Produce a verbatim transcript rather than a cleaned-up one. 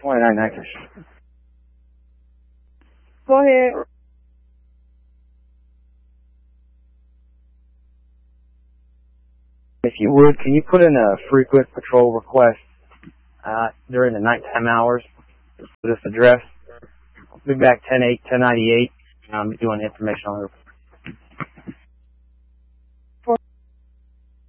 twenty-nine acres. Go ahead. If you would, can you put in a frequent patrol request uh, during the nighttime hours for this address? I'll be back ten eight, ten ninety-eight. I'm doing information on the